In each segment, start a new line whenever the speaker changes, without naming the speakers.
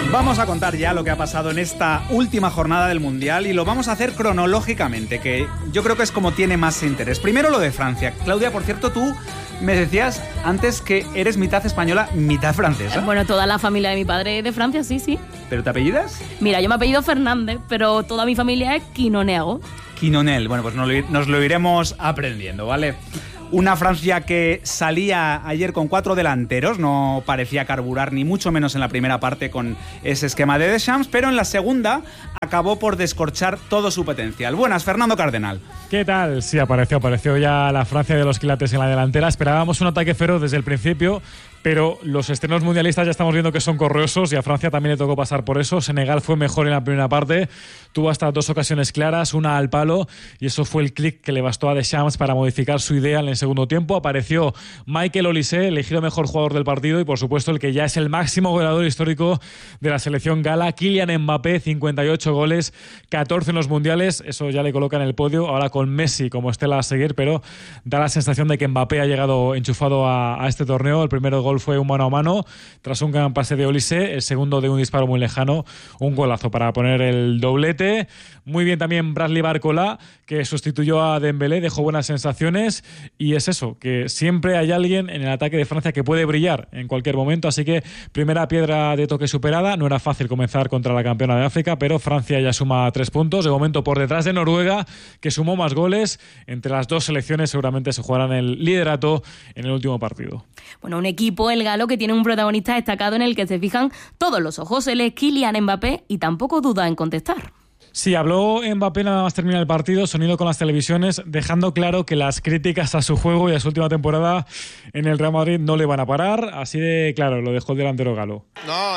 Vamos a contar ya lo que ha pasado en esta última jornada del Mundial y lo vamos a hacer cronológicamente, que yo creo que es como tiene más interés. Primero lo de Francia. Claudia, por cierto, tú me decías antes que eres mitad española, mitad francesa.
Bueno, toda la familia de mi padre es de Francia, sí.
¿Pero te apellidas?
Mira, yo me apellido Fernández, pero toda mi familia es Quinoneago.
Quinonel. Bueno, pues nos lo iremos aprendiendo, ¿vale? Una Francia que salía ayer con 4 delanteros, no parecía carburar ni mucho menos en la primera parte con ese esquema de Deschamps, pero en la segunda acabó por descorchar todo su potencial. Buenas, Fernando Cardenal.
¿Qué tal? Sí, apareció ya la Francia de los quilates en la delantera. Esperábamos un ataque feroz desde el principio, pero los estrenos mundialistas ya estamos viendo que son correosos y a Francia también le tocó pasar por eso. Senegal fue mejor en la primera parte, tuvo hasta 2 ocasiones claras, una al palo, y eso fue el clic que le bastó a Deschamps para modificar su idea en el segundo tiempo. Apareció Michael Olise, elegido mejor jugador del partido, y por supuesto el que ya es el máximo goleador histórico de la selección gala, Kylian Mbappé, 58 goles, 14 en los mundiales. Eso ya le coloca en el podio, ahora con Messi como estela a seguir, pero da la sensación de que Mbappé ha llegado enchufado a este torneo. El primer gol fue un mano a mano tras un gran pase de Olise, el segundo de un disparo muy lejano, un golazo para poner el doblete. Muy bien también Bradley Barcola, que sustituyó a Dembélé, dejó buenas sensaciones, y es eso, que siempre hay alguien en el ataque de Francia que puede brillar en cualquier momento. Así que primera piedra de toque superada. No era fácil comenzar contra la campeona de África, pero Francia ya suma 3 puntos, de momento por detrás de Noruega, que sumó más goles. Entre las dos selecciones seguramente se jugarán el liderato en el último partido.
Bueno, un equipo, el galo, que tiene un protagonista destacado en el que se fijan todos los ojos. Él es Kylian Mbappé y tampoco duda en contestar.
Sí, habló Mbappé nada más terminar el partido, sonido con las televisiones, dejando claro que las críticas a su juego y a su última temporada en el Real Madrid no le van a parar. Así de claro, lo dejó el delantero galo.
No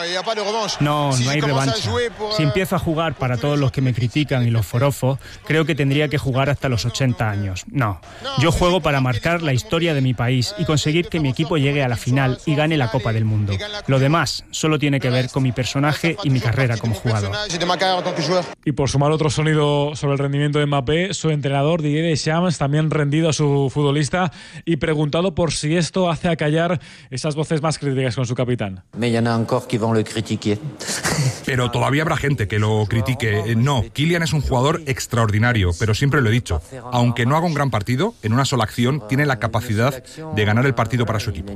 hay revancha. Si empiezo a jugar para todos los que me critican y los forofos, creo que tendría que jugar hasta los 80 años. No, yo juego para marcar la historia de mi país y conseguir que mi equipo llegue a la final y gane la Copa del Mundo. Lo demás solo tiene que ver con mi personaje y mi carrera como jugador.
Y por sumar otro sonido sobre el rendimiento de Mbappé, su entrenador Didier Deschamps también rendido a su futbolista y preguntado por si esto hace acallar esas voces más críticas con su capitán.
Pero todavía habrá gente que lo critique. No, Kylian es un jugador extraordinario, pero siempre lo he dicho. Aunque no haga un gran partido, en una sola acción tiene la capacidad de ganar el partido para su equipo.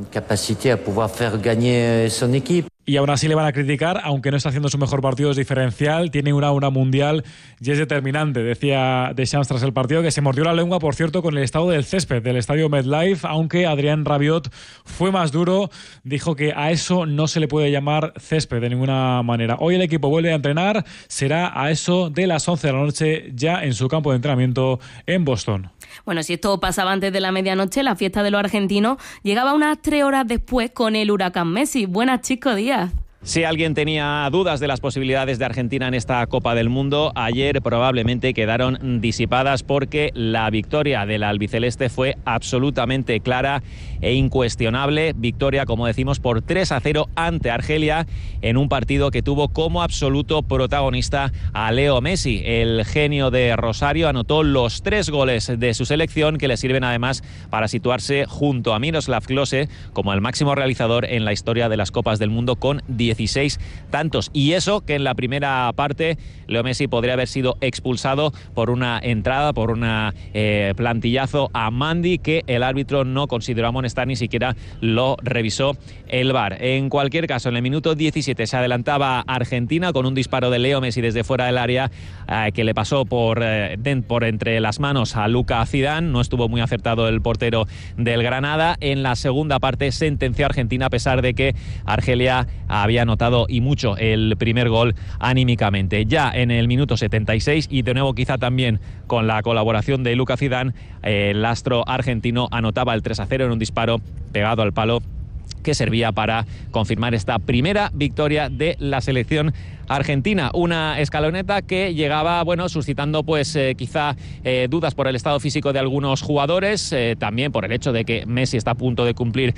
Y aún así le van a criticar, aunque no está haciendo su mejor partido, es diferencial, tiene una mundial y es determinante, decía Deschamps tras el partido, que se mordió la lengua, por cierto, con el estado del césped del estadio MetLife, aunque Adrien Rabiot fue más duro, dijo que a eso no se le puede llamar césped de ninguna manera. Hoy el equipo vuelve a entrenar, será a eso de las 11 de la noche ya en su campo de entrenamiento en Boston.
Bueno, si esto pasaba antes de la medianoche, la fiesta de los argentinos llegaba unas 3 horas después con el huracán Messi. Buenas, Chico Díaz.
Si alguien tenía dudas de las posibilidades de Argentina en esta Copa del Mundo, ayer probablemente quedaron disipadas porque la victoria del albiceleste fue absolutamente clara e incuestionable. Victoria, como decimos, por 3-0 ante Argelia en un partido que tuvo como absoluto protagonista a Leo Messi. El genio de Rosario anotó los 3 goles de su selección, que le sirven además para situarse junto a Miroslav Klose como el máximo realizador en la historia de las Copas del Mundo con 16 tantos. Y eso que en la primera parte Leo Messi podría haber sido expulsado por una entrada, por una plantillazo a Mandi, que el árbitro no consideró amonestar, ni siquiera lo revisó el VAR. En cualquier caso, en el minuto 17 se adelantaba Argentina con un disparo de Leo Messi desde fuera del área que le pasó por entre las manos a Luka Zidane. No estuvo muy acertado el portero del Granada. En la segunda parte sentenció a Argentina, a pesar de que Argelia había anotado y mucho el primer gol anímicamente. Ya en el minuto 76, y de nuevo quizá también con la colaboración de Luka Zidane, el astro argentino anotaba el 3-0 en un disparo pegado al palo que servía para confirmar esta primera victoria de la selección argentina. Una escaloneta que llegaba, suscitando quizá dudas por el estado físico de algunos jugadores, también por el hecho de que Messi está a punto de cumplir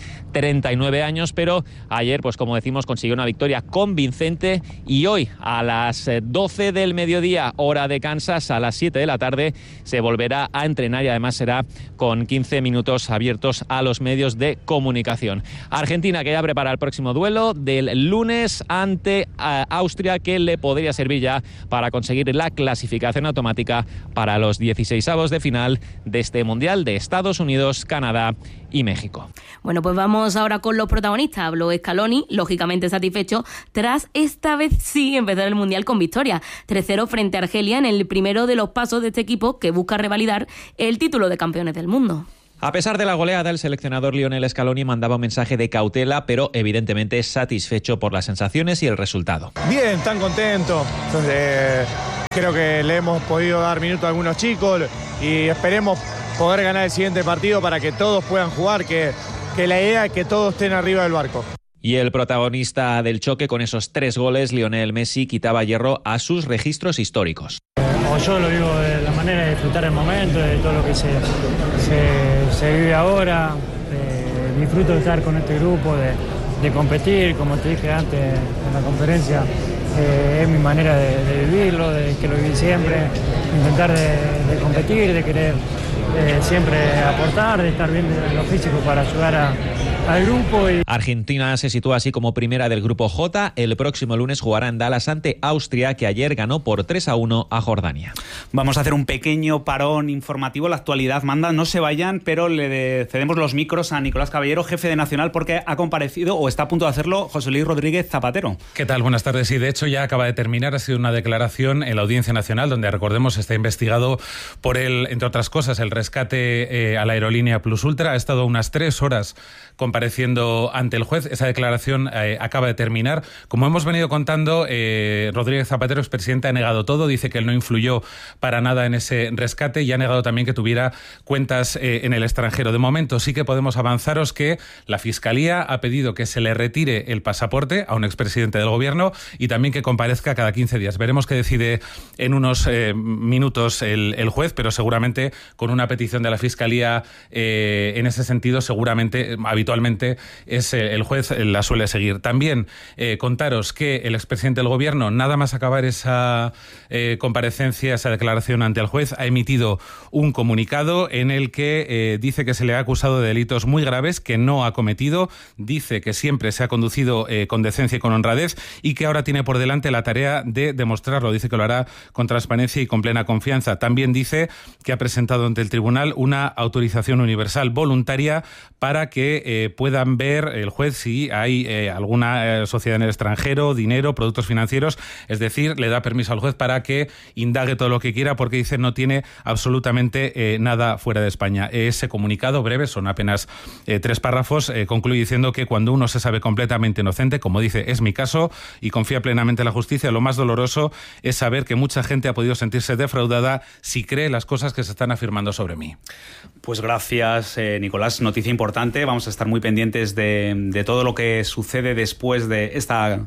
39 años, pero ayer, como decimos, consiguió una victoria convincente, y hoy a las 12 del mediodía, hora de Kansas, a las 7 de la tarde, se volverá a entrenar, y además será con 15 minutos abiertos a los medios de comunicación. Argentina Argentina, que ya prepara el próximo duelo del lunes ante Austria, que le podría servir ya para conseguir la clasificación automática para los 16avos de final de este Mundial de Estados Unidos, Canadá y México.
Bueno, pues vamos ahora con los protagonistas. Habló Scaloni, lógicamente satisfecho, tras esta vez sí empezar el Mundial con victoria. 3-0 frente a Argelia en el primero de los pasos de este equipo que busca revalidar el título de campeones del mundo.
A pesar de la goleada, el seleccionador Lionel Scaloni mandaba un mensaje de cautela, pero evidentemente satisfecho por las sensaciones y el resultado.
Bien, tan contento. Creo que le hemos podido dar minutos a algunos chicos y esperemos poder ganar el siguiente partido para que todos puedan jugar, que la idea es que todos estén arriba del barco.
Y el protagonista del choque, con esos 3 goles, Lionel Messi, quitaba hierro a sus registros históricos.
Yo lo digo de la manera de disfrutar el momento, de todo lo que se vive ahora. Disfruto de estar con este grupo, de competir, como te dije antes en la conferencia. Es mi manera de vivirlo, de que lo viví siempre, intentar de competir, de querer siempre aportar, de estar bien en lo físico para ayudar al grupo.
Argentina se sitúa así como primera del grupo J. El próximo lunes jugará en Dallas ante Austria, que ayer ganó por 3-1 a Jordania.
Vamos a hacer un pequeño parón informativo. La actualidad manda, no se vayan, pero le cedemos los micros a Nicolás Caballero, jefe de Nacional, porque ha comparecido o está a punto de hacerlo José Luis Rodríguez Zapatero.
¿Qué tal? Buenas tardes. Sí, de hecho ya acaba de terminar, ha sido una declaración en la Audiencia Nacional, donde, recordemos, está investigado por entre otras cosas, el rescate a la aerolínea Plus Ultra. Ha estado unas 3 horas compareciendo ante el juez. Esa declaración acaba de terminar. Como hemos venido contando, Rodríguez Zapatero, expresidente, ha negado todo, dice que él no influyó para nada en ese rescate y ha negado también que tuviera cuentas en el extranjero. De momento sí que podemos avanzaros que la Fiscalía ha pedido que se le retire el pasaporte a un expresidente del Gobierno y también que comparezca cada 15 días. Veremos qué decide en unos minutos el juez, pero seguramente con una petición de la Fiscalía en ese sentido, seguramente, habitualmente, es el juez la suele seguir. También contaros que el expresidente del Gobierno, nada más acabar esa comparecencia, esa declaración ante el juez, ha emitido un comunicado en el que dice que se le ha acusado de delitos muy graves que no ha cometido, dice que siempre se ha conducido con decencia y con honradez y que ahora tiene por delante la tarea de demostrarlo. Dice que lo hará con transparencia y con plena confianza. También dice que ha presentado ante el tribunal una autorización universal voluntaria para que puedan ver el juez si hay alguna sociedad en el extranjero, dinero, productos financieros. Es decir, le da permiso al juez para que indague todo lo que quiera, porque dice no tiene absolutamente nada fuera de España. Ese comunicado breve, son apenas 3 párrafos, concluye diciendo que cuando uno se sabe completamente inocente, como dice, es mi caso, y confía plenamente en la justicia, lo más doloroso es saber que mucha gente ha podido sentirse defraudada si cree las cosas que se están afirmando sobre mí.
Pues gracias, Nicolás. Noticia importante. Vamos a estar muy pendientes de todo lo que sucede después de esta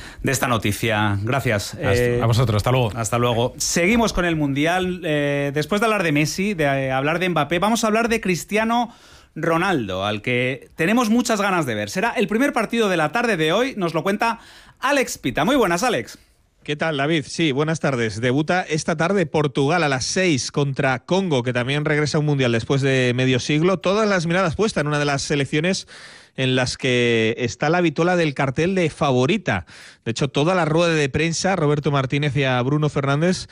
noticia. Gracias.
A vosotros, hasta luego.
Hasta luego. Seguimos con el Mundial. Después de hablar de Messi, de hablar de Mbappé, vamos a hablar de Cristiano Ronaldo, al que tenemos muchas ganas de ver. Será el primer partido de la tarde de hoy, nos lo cuenta Alex Pita. Muy buenas, Alex.
¿Qué tal, David? Sí, buenas tardes. Debuta esta tarde Portugal a las 6 contra Congo, que también regresa a un Mundial después de medio siglo. Todas las miradas puestas en una de las selecciones en las que está la vitola del cartel de favorita. De hecho, toda la rueda de prensa, Roberto Martínez y a Bruno Fernández...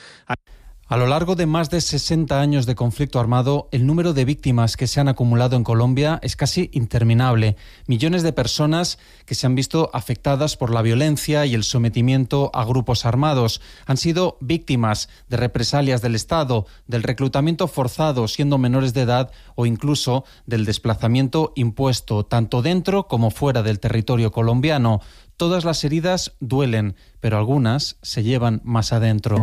A lo largo de más de 60 años de conflicto armado, el número de víctimas que se han acumulado en Colombia es casi interminable. Millones de personas que se han visto afectadas por la violencia y el sometimiento a grupos armados han sido víctimas de represalias del Estado, del reclutamiento forzado siendo menores de edad o incluso del desplazamiento impuesto tanto dentro como fuera del territorio colombiano. Todas las heridas duelen, pero algunas se llevan más adentro.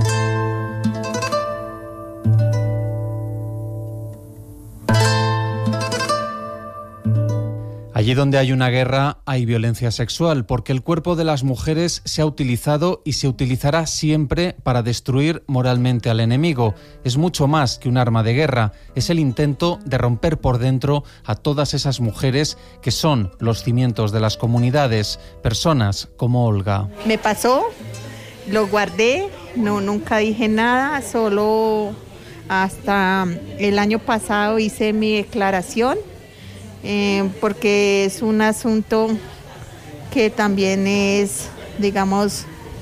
Allí donde hay una guerra hay violencia sexual, porque el cuerpo de las mujeres se ha utilizado y se utilizará siempre para destruir moralmente al enemigo. Es mucho más que un arma de guerra, es el intento de romper por dentro a todas esas mujeres que son los cimientos de las comunidades, personas como Olga.
Me pasó, lo guardé, nunca dije nada, solo hasta el año pasado hice mi declaración. porque es un asunto que también es, digamos,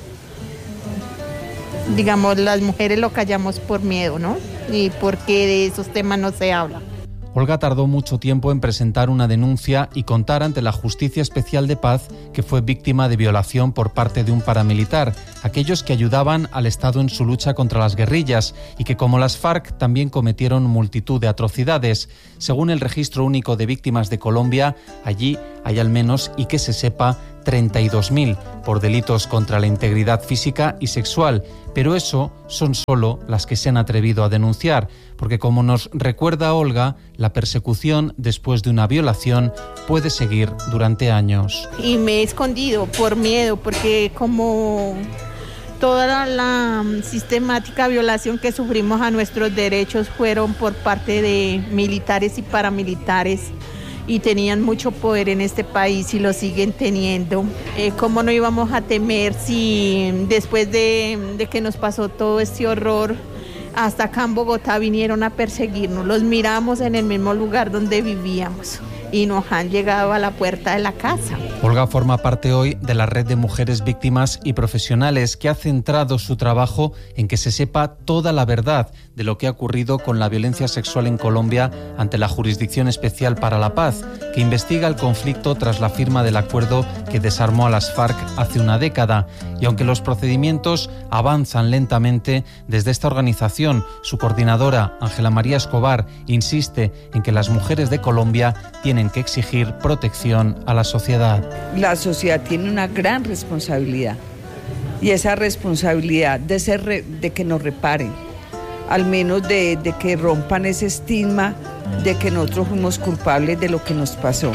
las mujeres lo callamos por miedo, ¿no? Y porque de esos temas no se habla.
Olga tardó mucho tiempo en presentar una denuncia y contar ante la Justicia Especial de Paz que fue víctima de violación por parte de un paramilitar, aquellos que ayudaban al Estado en su lucha contra las guerrillas y que, como las FARC, también cometieron multitud de atrocidades. Según el Registro Único de Víctimas de Colombia, allí hay al menos, y que se sepa, 32.000 por delitos contra la integridad física y sexual, pero eso son solo las que se han atrevido a denunciar, porque como nos recuerda Olga, la persecución después de una violación puede seguir durante años.
Y me he escondido por miedo, porque como toda la sistemática violación que sufrimos a nuestros derechos fueron por parte de militares y paramilitares, y tenían mucho poder en este país y lo siguen teniendo. ¿Cómo no íbamos a temer si después de que nos pasó todo este horror, hasta acá en Bogotá vinieron a perseguirnos? Los miramos en el mismo lugar donde vivíamos y nos han llegado a la puerta de la casa.
Olga forma parte hoy de la red de mujeres víctimas y profesionales que ha centrado su trabajo en que se sepa toda la verdad de lo que ha ocurrido con la violencia sexual en Colombia ante la Jurisdicción Especial para la Paz, que investiga el conflicto tras la firma del acuerdo que desarmó a las FARC hace una década. Y aunque los procedimientos avanzan lentamente, desde esta organización, su coordinadora, Ángela María Escobar, insiste en que las mujeres de Colombia tienen que exigir protección a la sociedad.
La sociedad tiene una gran responsabilidad, y esa responsabilidad de que nos reparen, al menos de que rompan ese estigma de que nosotros fuimos culpables de lo que nos pasó.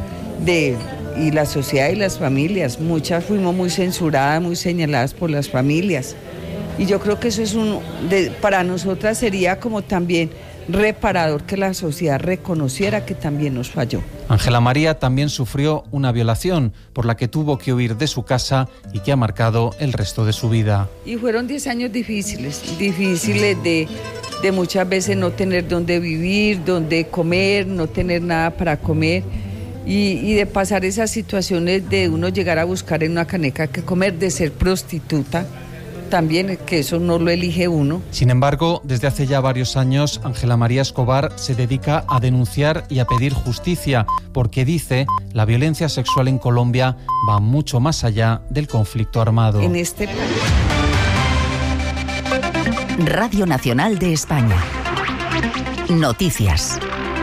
Y la sociedad y las familias, muchas fuimos muy censuradas, muy señaladas por las familias. Y yo creo que eso es para nosotras sería como también reparador que la sociedad reconociera que también nos falló.
Ángela María también sufrió una violación por la que tuvo que huir de su casa y que ha marcado el resto de su vida.
Y fueron 10 años difíciles de muchas veces no tener dónde vivir, dónde comer, no tener nada para comer. Y de pasar esas situaciones de uno llegar a buscar en una caneca que comer, de ser prostituta, también, que eso no lo elige uno.
Sin embargo, desde hace ya varios años, Ángela María Escobar se dedica a denunciar y a pedir justicia, porque dice, la violencia sexual en Colombia va mucho más allá del conflicto armado.
En este país.
Radio Nacional de España. Noticias.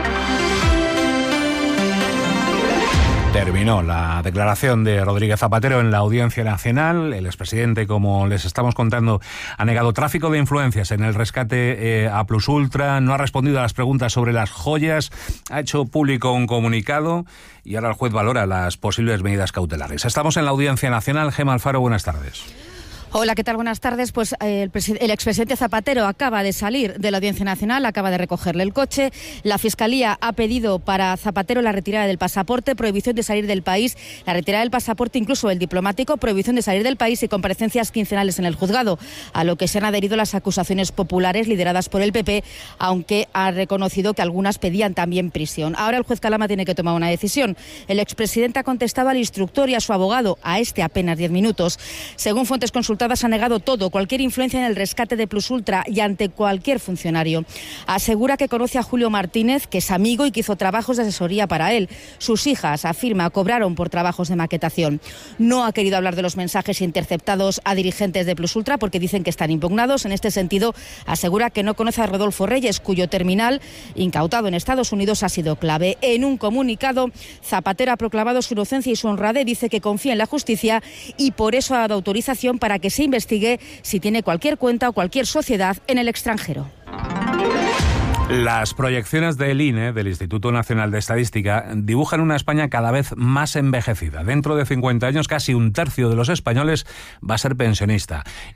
Terminó la declaración de Rodríguez Zapatero en la Audiencia Nacional. El expresidente, como les estamos contando, ha negado tráfico de influencias en el rescate a Plus Ultra, no ha respondido a las preguntas sobre las joyas, ha hecho público un comunicado y ahora el juez valora las posibles medidas cautelares. Estamos en la Audiencia Nacional. Gemma Alfaro, buenas tardes.
Hola, ¿qué tal? Buenas tardes. Pues el expresidente Zapatero acaba de salir de la Audiencia Nacional, acaba de recogerle el coche. La Fiscalía ha pedido para Zapatero la retirada del pasaporte, prohibición de salir del país, la retirada del pasaporte, incluso el diplomático, prohibición de salir del país y comparecencias quincenales en el juzgado, a lo que se han adherido las acusaciones populares lideradas por el PP, aunque ha reconocido que algunas pedían también prisión. Ahora el juez Calama tiene que tomar una decisión. El expresidente ha contestado al instructor y a su abogado, a este apenas 10 minutos. Según fuentes consultadas, ha negado cualquier influencia en el rescate de Plus Ultra y ante cualquier funcionario. Asegura que conoce a Julio Martínez, que es amigo y que hizo trabajos de asesoría para él. Sus hijas, afirma, cobraron por trabajos de maquetación. No ha querido hablar de los mensajes interceptados a dirigentes de Plus Ultra porque dicen que están impugnados. En este sentido, asegura que no conoce a Rodolfo Reyes, cuyo terminal, incautado en Estados Unidos, ha sido clave. En un comunicado, Zapatero ha proclamado su inocencia y su honradez, dice que confía en la justicia y por eso ha dado autorización para que se investigue si tiene cualquier cuenta o cualquier sociedad en el extranjero.
Las proyecciones del INE, del Instituto Nacional de Estadística, dibujan una España cada vez más envejecida. Dentro de 50 años, casi un tercio de los españoles va a ser pensionista.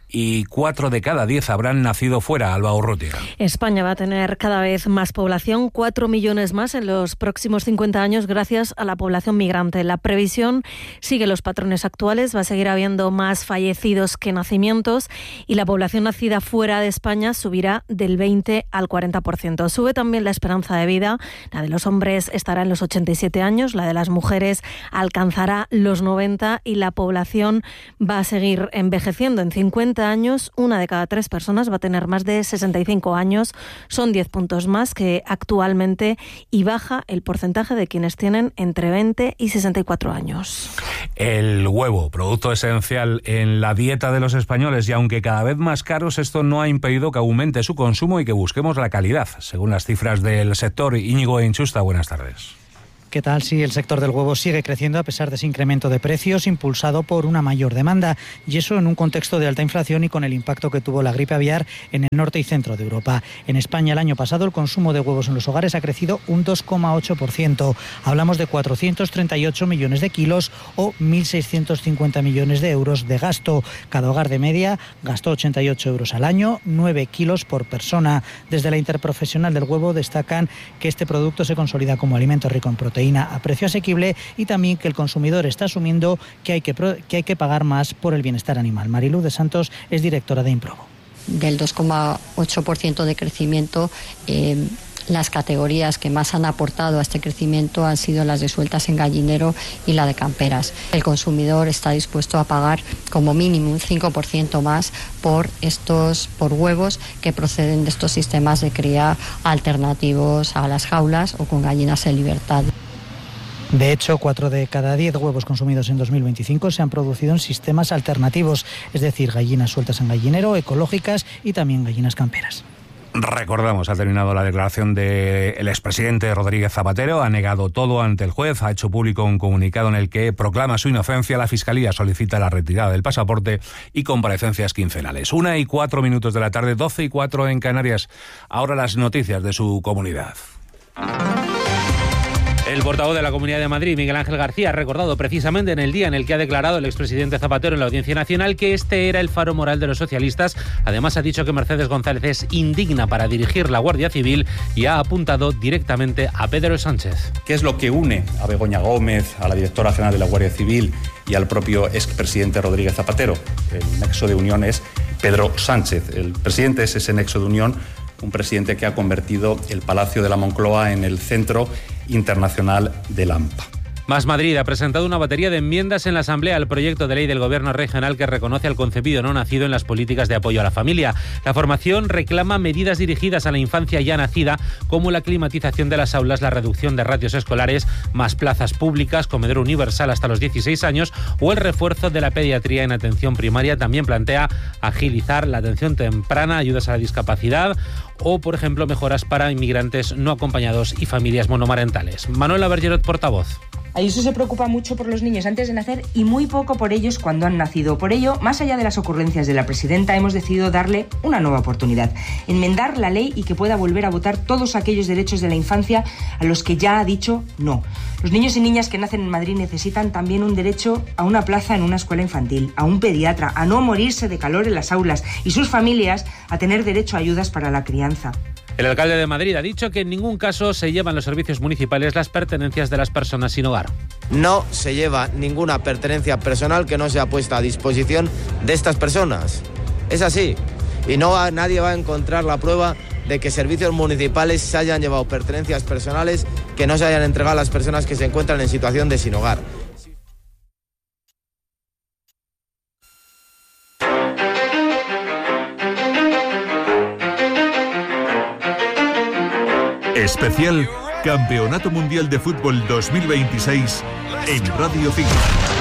y 4 de cada 10 habrán nacido fuera. Alba Urrutia.
España va a tener cada vez más población, 4 millones más en los próximos 50 años gracias a la población migrante. La previsión sigue los patrones actuales, va a seguir habiendo más fallecidos que nacimientos y la población nacida fuera de España subirá del 20 al 40%. Sube también la esperanza de vida, la de los hombres estará en los 87 años, la de las mujeres alcanzará los 90 y la población va a seguir envejeciendo. En 50 años, 1 de cada 3 personas va a tener más de 65 años, son 10 puntos más que actualmente y baja el porcentaje de quienes tienen entre 20 y 64 años.
El huevo, producto esencial en la dieta de los españoles, y aunque cada vez más caros, esto no ha impedido que aumente su consumo y que busquemos la calidad. Según las cifras del sector, Íñigo Enchusta, buenas tardes.
¿Qué tal? Sí, el sector del huevo sigue creciendo a pesar de ese incremento de precios impulsado por una mayor demanda, y eso en un contexto de alta inflación y con el impacto que tuvo la gripe aviar en el norte y centro de Europa. En España el año pasado el consumo de huevos en los hogares ha crecido un 2,8%. Hablamos de 438 millones de kilos o 1.650 millones de euros de gasto. Cada hogar de media gastó 88 euros al año, 9 kilos por persona. Desde la Interprofesional del Huevo destacan que este producto se consolida como alimento rico en proteína a precio asequible y también que el consumidor está asumiendo que hay que pagar más por el bienestar animal. Mariluz de Santos es directora de Improbo.
Del 2,8% de crecimiento, las categorías que más han aportado a este crecimiento han sido las de sueltas en gallinero y la de camperas. El consumidor está dispuesto a pagar como mínimo un 5% más por huevos que proceden de estos sistemas de cría alternativos a las jaulas o con gallinas en libertad.
De hecho, 4 de cada 10 huevos consumidos en 2025 se han producido en sistemas alternativos, es decir, gallinas sueltas en gallinero, ecológicas y también gallinas camperas.
Recordamos, ha terminado la declaración del expresidente Rodríguez Zapatero, ha negado todo ante el juez, ha hecho público un comunicado en el que proclama su inocencia, la Fiscalía solicita la retirada del pasaporte y comparecencias quincenales. 1:04 de la tarde, 12:04 en Canarias. Ahora las noticias de su comunidad.
El portavoz de la Comunidad de Madrid, Miguel Ángel García, ha recordado precisamente en el día en el que ha declarado el expresidente Zapatero en la Audiencia Nacional que este era el faro moral de los socialistas. Además, ha dicho que Mercedes González es indigna para dirigir la Guardia Civil y ha apuntado directamente a Pedro Sánchez.
¿Qué es lo que une a Begoña Gómez, a la directora general de la Guardia Civil y al propio expresidente Rodríguez Zapatero? El nexo de unión es Pedro Sánchez. El presidente es ese nexo de unión, un presidente que ha convertido el Palacio de la Moncloa en el centro internacional del AMPA.
Más Madrid ha presentado una batería de enmiendas en la Asamblea al proyecto de ley del Gobierno regional que reconoce al concebido no nacido en las políticas de apoyo a la familia. La formación reclama medidas dirigidas a la infancia ya nacida, como la climatización de las aulas, la reducción de ratios escolares, más plazas públicas, comedor universal hasta los 16 años o el refuerzo de la pediatría en atención primaria. También plantea agilizar la atención temprana, ayudas a la discapacidad o, por ejemplo, mejoras para inmigrantes no acompañados y familias monomarentales. Manuela Bergerot, portavoz.
Ayuso se preocupa mucho por los niños antes de nacer y muy poco por ellos cuando han nacido. Por ello, más allá de las ocurrencias de la presidenta, hemos decidido darle una nueva oportunidad. Enmendar la ley y que pueda volver a votar todos aquellos derechos de la infancia a los que ya ha dicho no. Los niños y niñas que nacen en Madrid necesitan también un derecho a una plaza en una escuela infantil, a un pediatra, a no morirse de calor en las aulas y sus familias a tener derecho a ayudas para la crianza.
El alcalde de Madrid ha dicho que en ningún caso se llevan los servicios municipales las pertenencias de las personas sin hogar.
No se lleva ninguna pertenencia personal que no sea puesta a disposición de estas personas. Es así. Y nadie va a encontrar la prueba de que servicios municipales se hayan llevado pertenencias personales que no se hayan entregado a las personas que se encuentran en situación de sin hogar.
Especial Campeonato Mundial de Fútbol 2026 en Radio 5.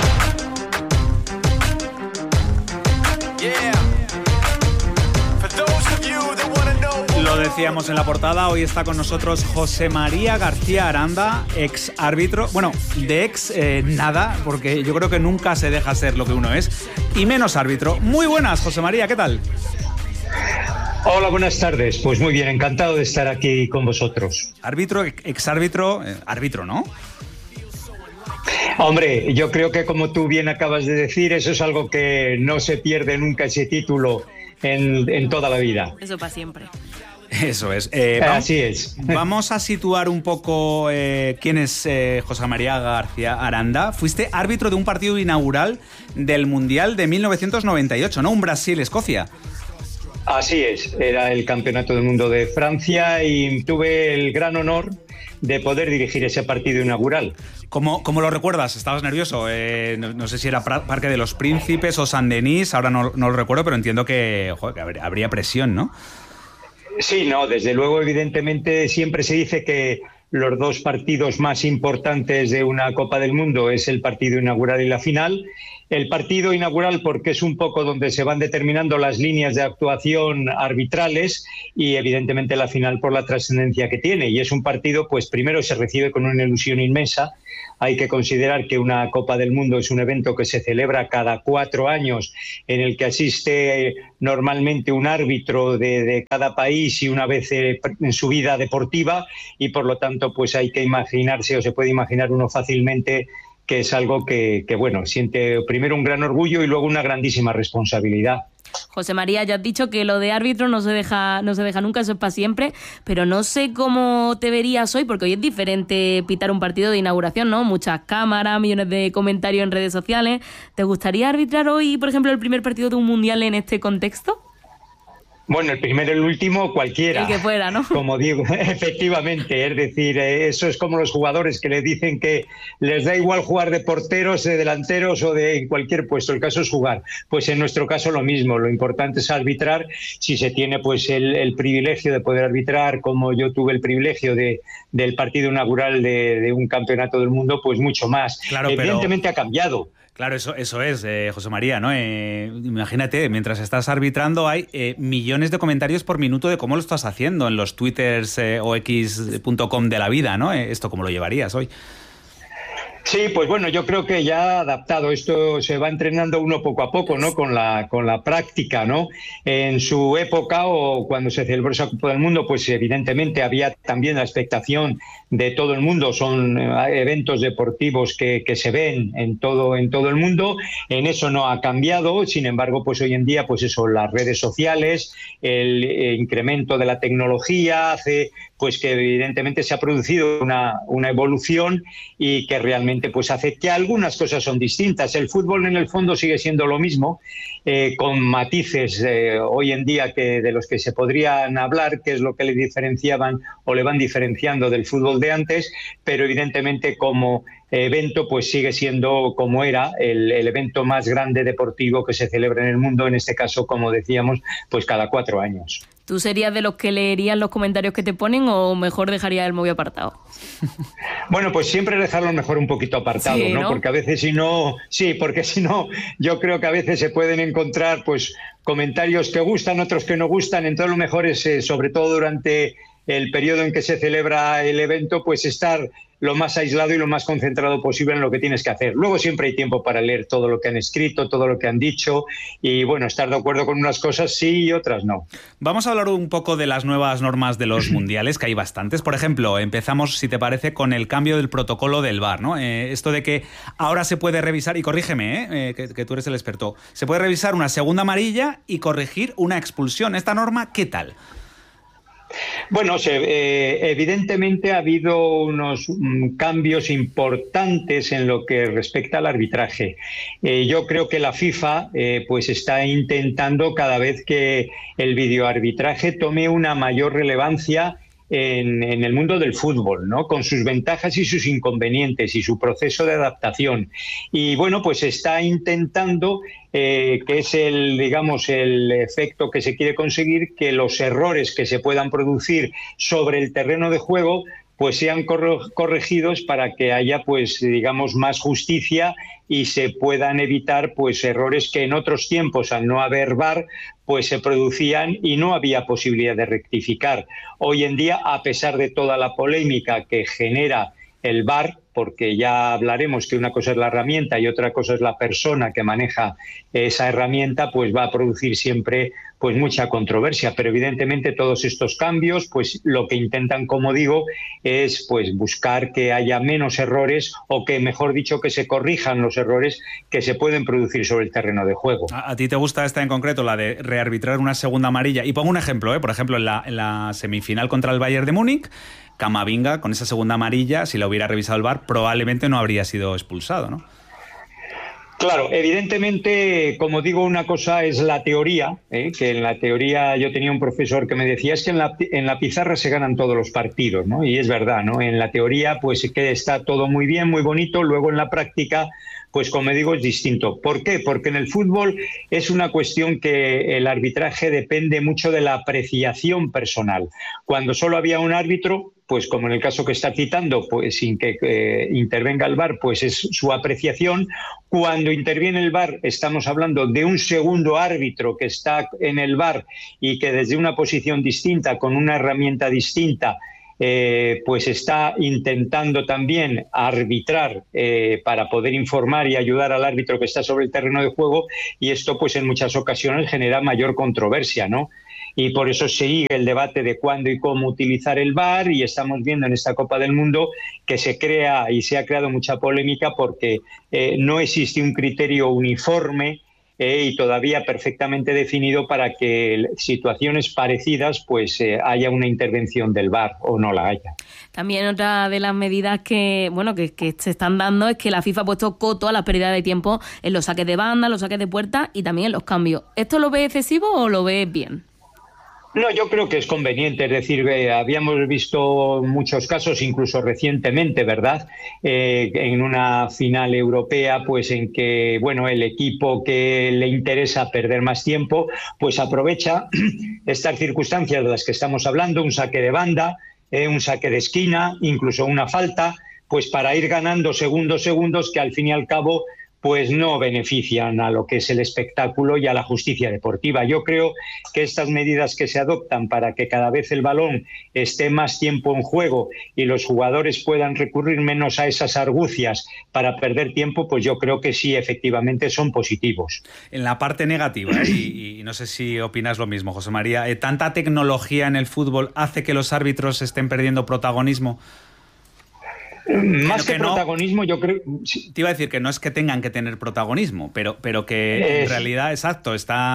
Lo decíamos en la portada, hoy está con nosotros José María García Aranda, ex árbitro, bueno, de ex nada, porque yo creo que nunca se deja ser lo que uno es, y menos árbitro. Muy buenas, José María, ¿qué tal?
Hola, buenas tardes. Pues muy bien, encantado de estar aquí con vosotros.
Árbitro, exárbitro, árbitro, ¿no?
Hombre, yo creo que como tú bien acabas de decir, eso es algo que no se pierde nunca, ese título en toda la vida.
Eso para siempre.
Eso es.
Así es.
Vamos a situar un poco quién es José María García Aranda. Fuiste árbitro de un partido inaugural del Mundial de 1998, ¿no? Un Brasil-Escocia.
Así es, era el Campeonato del Mundo de Francia y tuve el gran honor de poder dirigir ese partido inaugural.
¿Cómo lo recuerdas? ¿Estabas nervioso? No sé si era Parque de los Príncipes o Saint-Denis, ahora no lo recuerdo, pero entiendo que habría presión, ¿no?
Sí, no, desde luego, evidentemente, siempre se dice que los dos partidos más importantes de una Copa del Mundo es el partido inaugural y la final. El partido inaugural porque es un poco donde se van determinando las líneas de actuación arbitrales y evidentemente la final por la trascendencia que tiene. Y es un partido, pues primero se recibe con una ilusión inmensa. Hay que considerar que una Copa del Mundo es un evento que se celebra cada 4 años, en el que asiste normalmente un árbitro de cada país y una vez en su vida deportiva, y por lo tanto pues hay que imaginarse, o se puede imaginar uno fácilmente, que es algo que bueno, siente primero un gran orgullo y luego una grandísima responsabilidad.
José María, ya has dicho que lo de árbitro no se deja nunca, eso es para siempre, pero no sé cómo te verías hoy, porque hoy es diferente pitar un partido de inauguración, ¿no? Muchas cámaras, millones de comentarios en redes sociales. ¿Te gustaría arbitrar hoy, por ejemplo, el primer partido de un mundial en este contexto?
Bueno, el primero, el último, cualquiera.
El que fuera, ¿no?
Como digo, efectivamente, es decir, eso es como los jugadores que le dicen que les da igual jugar de porteros, de delanteros o de cualquier puesto, el caso es jugar. Pues en nuestro caso lo mismo, lo importante es arbitrar. Si se tiene pues el privilegio de poder arbitrar, como yo tuve el privilegio del partido inaugural de un campeonato del mundo, pues mucho más.
Claro,
evidentemente ha cambiado.
Claro, eso es, José María, ¿no? Imagínate, mientras estás arbitrando hay millones de comentarios por minuto de cómo lo estás haciendo en los twitters o x.com de la vida, ¿no? ¿Esto cómo lo llevarías hoy?
Sí, pues bueno, yo creo que ya adaptado, esto se va entrenando uno poco a poco, ¿no? Con la práctica, ¿no? En su época o cuando se celebró esa Copa del Mundo, pues evidentemente había también la expectación de todo el mundo, son eventos deportivos que se ven en todo el mundo, en eso no ha cambiado, sin embargo, pues hoy en día, pues eso, las redes sociales, el incremento de la tecnología hace pues que evidentemente se ha producido una evolución y que realmente pues hace que algunas cosas son distintas. El fútbol en el fondo sigue siendo lo mismo, con matices hoy en día que de los que se podrían hablar, que es lo que le diferenciaban o le van diferenciando del fútbol de antes, pero evidentemente como evento pues sigue siendo como era el evento más grande deportivo que se celebra en el mundo, en este caso, como decíamos, pues cada 4 años.
¿Tú serías de los que leerían los comentarios que te ponen o mejor dejarías el móvil apartado?
Bueno, pues siempre dejarlo mejor un poquito apartado, sí, ¿no? Porque a veces si no, yo creo que a veces se pueden encontrar pues comentarios que gustan, otros que no gustan, entonces lo mejor es, sobre todo durante el periodo en que se celebra el evento, pues estar lo más aislado y lo más concentrado posible en lo que tienes que hacer. Luego siempre hay tiempo para leer todo lo que han escrito, todo lo que han dicho y, bueno, estar de acuerdo con unas cosas sí y otras no.
Vamos a hablar un poco de las nuevas normas de los mundiales, que hay bastantes. Por ejemplo, empezamos, si te parece, con el cambio del protocolo del VAR, ¿no? Esto de que ahora se puede revisar, y corrígeme, que tú eres el experto, se puede revisar una segunda amarilla y corregir una expulsión. ¿Esta norma qué tal?
Bueno, evidentemente ha habido unos cambios importantes en lo que respecta al arbitraje. Yo creo que la FIFA pues está intentando cada vez que el videoarbitraje tome una mayor relevancia en el mundo del fútbol, ¿no? Con sus ventajas y sus inconvenientes y su proceso de adaptación. Y bueno, pues está intentando, que es el efecto que se quiere conseguir, que los errores que se puedan producir sobre el terreno de juego pues sean corregidos para que haya pues más justicia y se puedan evitar pues errores que en otros tiempos, al no haber VAR, pues se producían y no había posibilidad de rectificar. Hoy en día, a pesar de toda la polémica que genera el VAR, porque ya hablaremos que una cosa es la herramienta y otra cosa es la persona que maneja esa herramienta, pues va a producir siempre pues mucha controversia. Pero evidentemente todos estos cambios, pues lo que intentan, como digo, es pues buscar que haya menos errores, o que, mejor dicho, que se corrijan los errores que se pueden producir sobre el terreno de juego.
¿A ti te gusta esta en concreto, la de rearbitrar una segunda amarilla? Y pongo un ejemplo, por ejemplo, en la semifinal contra el Bayern de Múnich, Camavinga, con esa segunda amarilla, si la hubiera revisado el VAR, probablemente no habría sido expulsado, ¿no?
Claro, evidentemente, como digo, una cosa es la teoría, que en la teoría yo tenía un profesor que me decía, es que en la pizarra se ganan todos los partidos, ¿no? Y es verdad, ¿no? En la teoría, pues que está todo muy bien, muy bonito, luego en la práctica, pues como digo, es distinto. ¿Por qué? Porque en el fútbol es una cuestión que el arbitraje depende mucho de la apreciación personal. Cuando solo había un árbitro, pues como en el caso que está citando, pues sin que intervenga el VAR, pues es su apreciación. Cuando interviene el VAR, estamos hablando de un segundo árbitro que está en el VAR y que desde una posición distinta, con una herramienta distinta, pues está intentando también arbitrar para poder informar y ayudar al árbitro que está sobre el terreno de juego, y esto pues en muchas ocasiones genera mayor controversia, ¿no? Y por eso sigue el debate de cuándo y cómo utilizar el VAR, y estamos viendo en esta Copa del Mundo que se crea y se ha creado mucha polémica porque no existe un criterio uniforme y todavía perfectamente definido para que situaciones parecidas pues haya una intervención del VAR o no la haya.
También otra de las medidas que se están dando es que la FIFA ha puesto coto a la pérdida de tiempo en los saques de banda, los saques de puerta y también en los cambios. ¿Esto lo ves excesivo o lo ves bien?
No, yo creo que es conveniente, es decir, habíamos visto muchos casos, incluso recientemente, ¿verdad?, en una final europea, pues en que, bueno, el equipo que le interesa perder más tiempo, pues aprovecha estas circunstancias de las que estamos hablando, un saque de banda, un saque de esquina, incluso una falta, pues para ir ganando segundos que al fin y al cabo pues no benefician a lo que es el espectáculo y a la justicia deportiva. Yo creo que estas medidas que se adoptan para que cada vez el balón esté más tiempo en juego y los jugadores puedan recurrir menos a esas argucias para perder tiempo, pues yo creo que sí, efectivamente son positivos.
En la parte negativa, y no sé si opinas lo mismo, José María, ¿tanta tecnología en el fútbol hace que los árbitros estén perdiendo protagonismo?
Más que protagonismo, yo creo...
Te iba a decir que no es que tengan que tener protagonismo, pero que en realidad, exacto,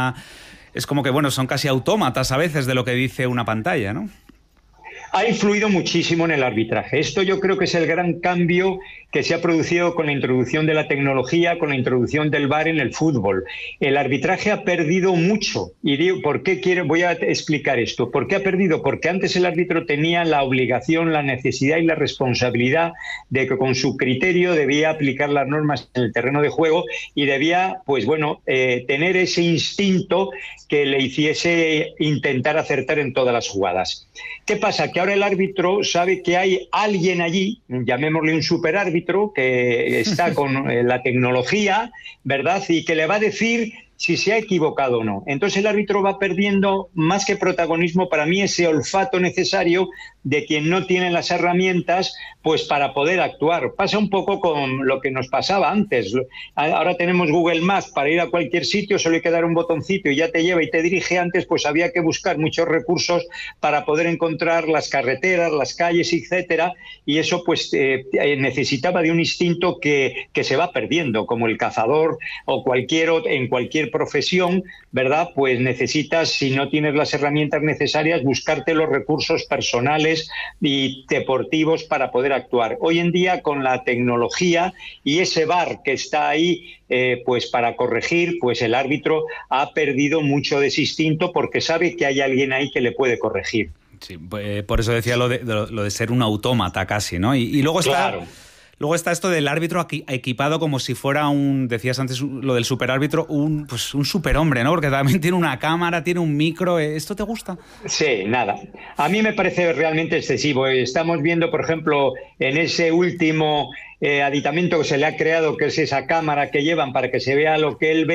es como que, bueno, son casi autómatas a veces de lo que dice una pantalla, ¿no?
Ha influido muchísimo en el arbitraje. Esto yo creo que es el gran cambio que se ha producido con la introducción de la tecnología, con la introducción del VAR en el fútbol. El arbitraje ha perdido mucho. Y digo, voy a explicar esto. ¿Por qué ha perdido? Porque antes el árbitro tenía la obligación, la necesidad y la responsabilidad de que con su criterio debía aplicar las normas en el terreno de juego y debía, pues bueno, tener ese instinto que le hiciese intentar acertar en todas las jugadas. ¿Qué pasa? Que ahora el árbitro sabe que hay alguien allí, llamémosle un superárbitro, que está con la tecnología, ¿verdad?, y que le va a decir si se ha equivocado o no. Entonces el árbitro va perdiendo, más que protagonismo, para mí ese olfato necesario de quien no tiene las herramientas pues para poder actuar. Pasa un poco con lo que nos pasaba antes. Ahora tenemos Google Maps para ir a cualquier sitio, solo hay que dar un botoncito y ya te lleva y te dirige. Antes pues había que buscar muchos recursos para poder encontrar las carreteras, las calles, etcétera, y eso pues necesitaba de un instinto que se va perdiendo, como el cazador o en cualquier profesión, ¿verdad? Pues necesitas, si no tienes las herramientas necesarias, buscarte los recursos personales y deportivos para poder actuar. Hoy en día, con la tecnología y ese VAR que está ahí pues para corregir, pues el árbitro ha perdido mucho de ese instinto porque sabe que hay alguien ahí que le puede corregir.
Sí, por eso decía lo de ser un autómata casi, ¿no? Y luego está... Claro. Luego está esto del árbitro equipado como si fuera decías antes lo del superárbitro, un superhombre, ¿no? Porque también tiene una cámara, tiene un micro. ¿Esto te gusta?
Sí, nada. A mí me parece realmente excesivo. Estamos viendo, por ejemplo, en ese último aditamento que se le ha creado, que es esa cámara que llevan para que se vea lo que él ve,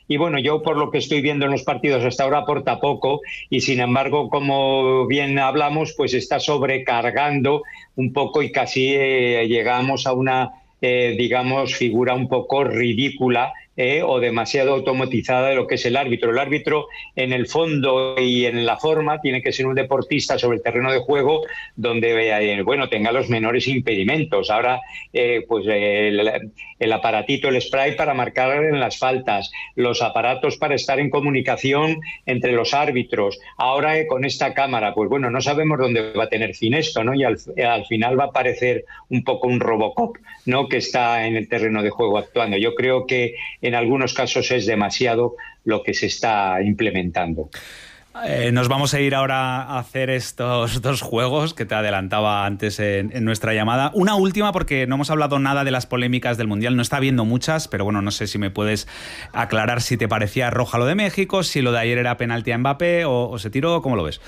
y bueno, yo por lo que estoy viendo en los partidos hasta ahora aporta poco y sin embargo, como bien hablamos, pues está sobrecargando un poco y casi llegamos a una, digamos, figura un poco ridícula o demasiado automatizada de lo que es el árbitro. El árbitro, en el fondo y en la forma, tiene que ser un deportista sobre el terreno de juego donde, bueno, tenga los menores impedimentos. Ahora, pues el aparatito, el spray para marcar en las faltas, los aparatos para estar en comunicación entre los árbitros. Ahora, con esta cámara, pues bueno, no sabemos dónde va a tener fin esto, ¿no? Y al final va a parecer un poco un Robocop, ¿no? Que está en el terreno de juego actuando. Yo creo que en algunos casos es demasiado lo que se está implementando.
Nos vamos a ir ahora a hacer estos dos juegos que te adelantaba antes en nuestra llamada. Una última, porque no hemos hablado nada de las polémicas del Mundial, no está habiendo muchas, pero bueno, no sé si me puedes aclarar si te parecía roja lo de México, si lo de ayer era penalti a Mbappé o se tiró, ¿cómo lo ves?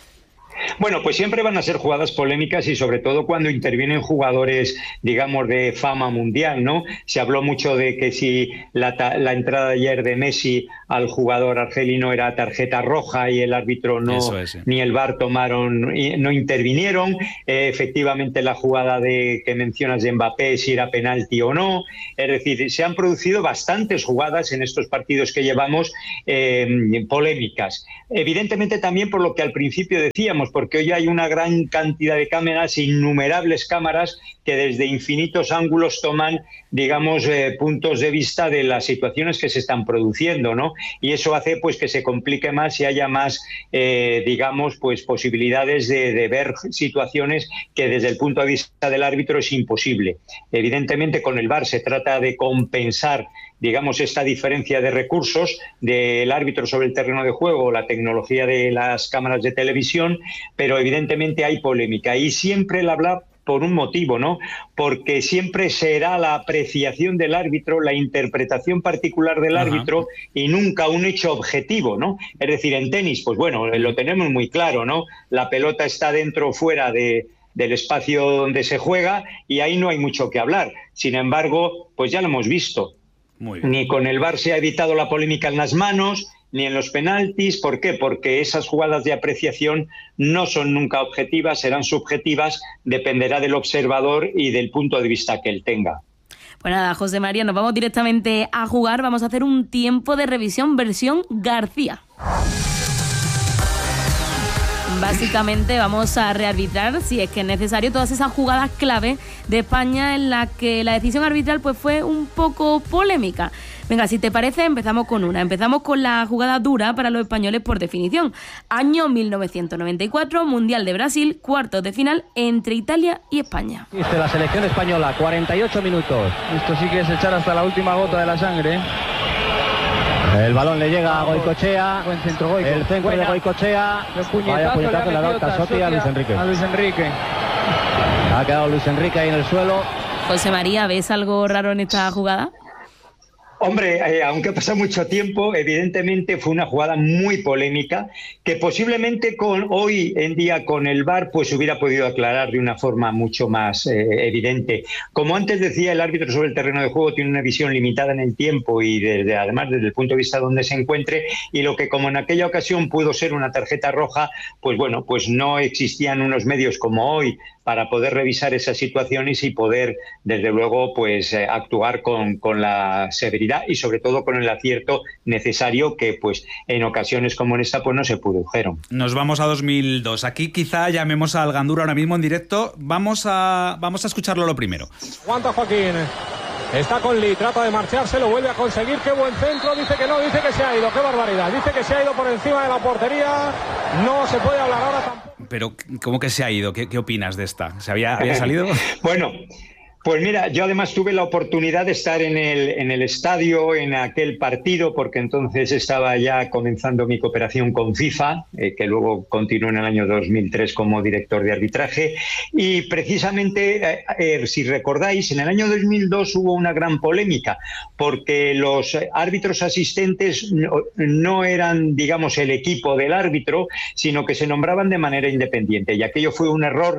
Bueno, pues siempre van a ser jugadas polémicas y sobre todo cuando intervienen jugadores, digamos, de fama mundial, ¿no? Se habló mucho de que si la entrada ayer de Messi al jugador argelino era tarjeta roja y el árbitro no, ni el VAR no intervinieron. Efectivamente, la jugada que mencionas de Mbappé, si era penalti o no. Es decir, se han producido bastantes jugadas en estos partidos que llevamos polémicas. Evidentemente también por lo que al principio decíamos, porque hoy hay una gran cantidad de cámaras, innumerables cámaras que desde infinitos ángulos toman, digamos, puntos de vista de las situaciones que se están produciendo, ¿no? Y eso hace pues que se complique más y haya más, digamos, pues posibilidades de ver situaciones que desde el punto de vista del árbitro es imposible. Evidentemente con el VAR se trata de compensar, digamos, esta diferencia de recursos del árbitro sobre el terreno de juego, la tecnología de las cámaras de televisión, pero evidentemente hay polémica y siempre la habla por un motivo, ¿no? Porque siempre será la apreciación del árbitro, la interpretación particular del árbitro y nunca un hecho objetivo, ¿no? Es decir, en tenis, pues bueno, lo tenemos muy claro, ¿no? La pelota está dentro o fuera del espacio donde se juega y ahí no hay mucho que hablar. Sin embargo, pues ya lo hemos visto. Ni con el VAR se ha evitado la polémica en las manos, ni en los penaltis. ¿Por qué? Porque esas jugadas de apreciación no son nunca objetivas, serán subjetivas, dependerá del observador y del punto de vista que él tenga.
Pues nada, José María, nos vamos directamente a jugar. Vamos a hacer un tiempo de revisión versión García. Básicamente vamos a rearbitrar, si es que es necesario, todas esas jugadas clave de España en las que la decisión arbitral pues fue un poco polémica. Venga, si te parece, empezamos con una. Empezamos con la jugada dura para los españoles por definición. Año 1994, Mundial de Brasil, cuartos de final entre Italia y España.
La selección española, 48 minutos. Esto sí que es echar hasta la última gota de la sangre. El balón le llega a Goicoechea. Buen centro, Goico. El centro de Goicoechea. Vaya puñetazo le ha dado Tasotti a Luis Enrique. Ha quedado Luis Enrique ahí en el suelo.
José María, ¿ves algo raro en esta jugada?
Hombre, aunque ha pasado mucho tiempo, evidentemente fue una jugada muy polémica que posiblemente hoy en día con el VAR pues hubiera podido aclarar de una forma mucho más evidente. Como antes decía, el árbitro sobre el terreno de juego tiene una visión limitada en el tiempo y además desde el punto de vista donde se encuentre, y lo que como en aquella ocasión pudo ser una tarjeta roja, pues bueno, pues no existían unos medios como hoy para poder revisar esas situaciones y poder, desde luego, pues actuar con la severidad y sobre todo con el acierto necesario que, pues, en ocasiones como en esta, pues no se produjeron.
Nos vamos a 2002. Aquí quizá llamemos al Gandura ahora mismo en directo. Vamos a escucharlo lo primero.
Aguanta Joaquín. Está con Lee, trata de marcharse, lo vuelve a conseguir. Qué buen centro, dice que no, dice que se ha ido. Qué barbaridad, dice que se ha ido por encima de la portería. No se puede hablar ahora tampoco.
Pero, ¿cómo que se ha ido? ¿Qué opinas de esta? ¿Se había salido?
Bueno, pues mira, yo además tuve la oportunidad de estar en el estadio en aquel partido, porque entonces estaba ya comenzando mi cooperación con FIFA, que luego continuó en el año 2003 como director de arbitraje, y precisamente, si recordáis, en el año 2002 hubo una gran polémica, porque los árbitros asistentes no eran, digamos, el equipo del árbitro, sino que se nombraban de manera independiente, y aquello fue un error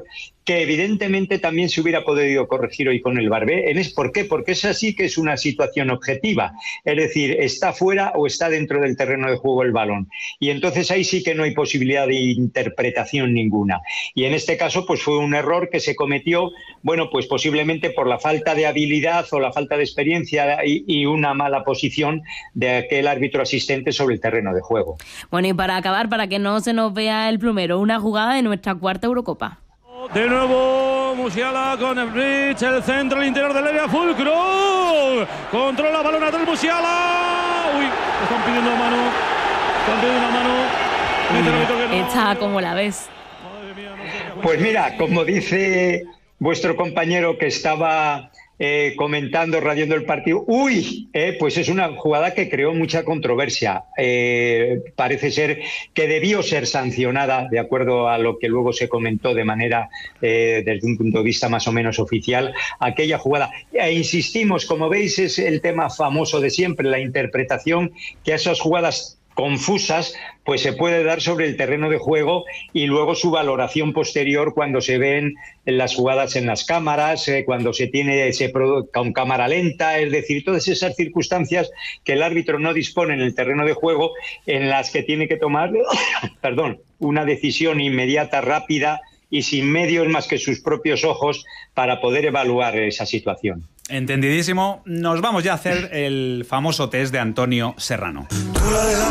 que evidentemente también se hubiera podido corregir hoy con el VAR. ¿Por qué? Porque es así que es una situación objetiva. Es decir, está fuera o está dentro del terreno de juego el balón. Y entonces ahí sí que no hay posibilidad de interpretación ninguna. Y en este caso pues fue un error que se cometió, bueno, pues posiblemente por la falta de habilidad o la falta de experiencia y una mala posición de aquel árbitro asistente sobre el terreno de juego.
Bueno, y para acabar, para que no se nos vea el plumero, una jugada de nuestra cuarta Eurocopa.
De nuevo Musiala con el bridge, el centro, el interior del área, Fulcro controla balón atrás Musiala. Uy, están pidiendo una mano.
Esta, ¿cómo la ves?
Pues mira, como dice vuestro compañero que estaba comentando, radiando el partido, pues es una jugada que creó mucha controversia. Parece ser que debió ser sancionada, de acuerdo a lo que luego se comentó de manera, desde un punto de vista más o menos oficial, aquella jugada. Insistimos, como veis, es el tema famoso de siempre, la interpretación que a esas jugadas confusas pues se puede dar sobre el terreno de juego y luego su valoración posterior cuando se ven las jugadas en las cámaras, cuando se con cámara lenta, es decir, todas esas circunstancias que el árbitro no dispone en el terreno de juego, en las que tiene que tomar una decisión inmediata, rápida y sin medios más que sus propios ojos para poder evaluar esa situación.
Entendidísimo. Nos vamos ya a hacer el famoso test de Antonio Serrano.